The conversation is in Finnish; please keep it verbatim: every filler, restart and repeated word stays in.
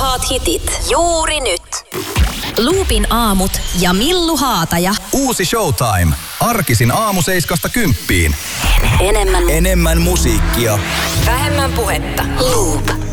Parhaat hitit juuri nyt. Loopin aamut ja Millu Haataja. Uusi Showtime. Arkisin aamu seiskasta kymppiin. Enemmän. Enemmän musiikkia. Vähemmän puhetta. Loop.